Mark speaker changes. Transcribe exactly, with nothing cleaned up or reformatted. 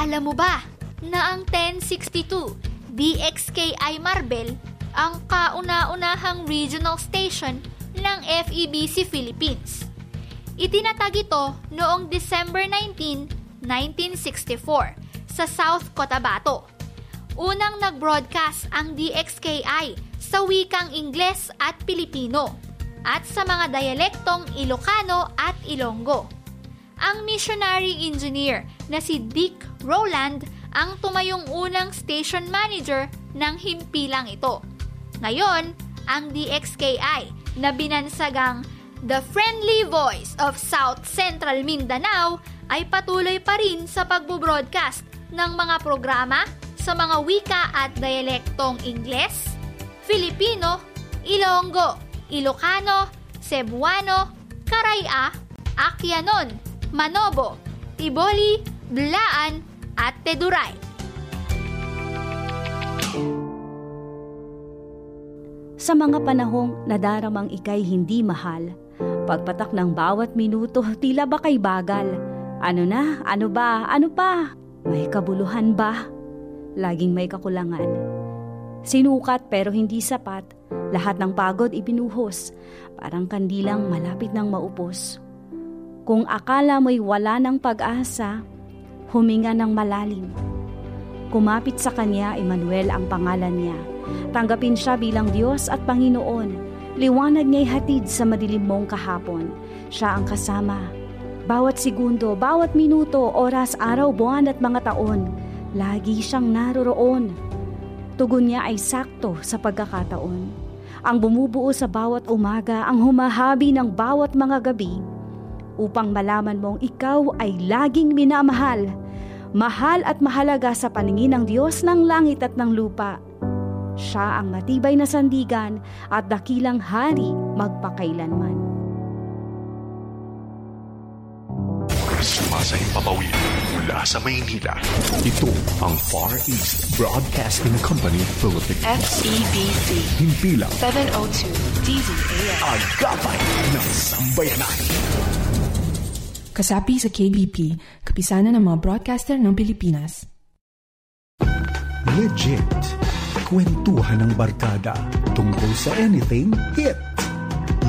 Speaker 1: Alam mo ba na ang ten sixty-two D X K I Marbel ang kauna-unahang regional station ng F E B C Philippines? Itinatag ito noong December nineteenth, nineteen sixty-four sa South Cotabato. Unang nag-broadcast ang D X K I sa wikang Ingles at Pilipino at sa mga dialektong Ilocano at Ilonggo. Ang missionary engineer na si Dick Rowland ang tumayong unang station manager ng himpilang ito. Ngayon, ang D X K I na binansagang The Friendly Voice of South Central Mindanao ay patuloy pa rin sa pagbo-broadcast ng mga programa sa mga wika at dialektong Ingles, Filipino, Ilonggo, Ilocano, Cebuano, Karaya, Akyanon, Manobo, Tiboli, Blaan, at Teduray.
Speaker 2: Sa mga panahong nadaramang ikay hindi mahal, pagpatak ng bawat minuto tila ba kay bagal. Ano na? Ano ba? Ano pa? May kabuluhan ba? Laging may kakulangan. Sinukat pero hindi sapat, lahat ng pagod ibinuhos, parang kandilang malapit ng maupos. Kung akala mo'y wala ng pag-asa, huminga ng malalim. Kumapit sa kanya, Emmanuel ang pangalan niya. Tanggapin siya bilang Diyos at Panginoon. Liwanag niya'y hatid sa madilim mong kahapon. Siya ang kasama. Bawat segundo, bawat minuto, oras, araw, buwan at mga taon, lagi siyang naroroon. Tugon niya ay sakto sa pagkakataon. Ang bumubuo sa bawat umaga, ang humahabi ng bawat mga gabi, upang malaman mong ikaw ay laging minamahal, mahal at mahalaga sa paningin ng Diyos ng langit at ng lupa. Siya ang matibay na sandigan at dakilang hari magpakailanman.
Speaker 3: Sumasahing papawid mula sa Maynila. Ito ang Far East Broadcasting Company Philippines.
Speaker 4: F E B C.
Speaker 3: Himpilang
Speaker 4: seven oh two D Z A M.
Speaker 3: Agapay ng Sambayanan.
Speaker 5: Kasapi sa K B P, kapisanan ng mga broadcaster ng Pilipinas.
Speaker 3: Legit. Kwentuhan ng barkada tungkol sa anything hit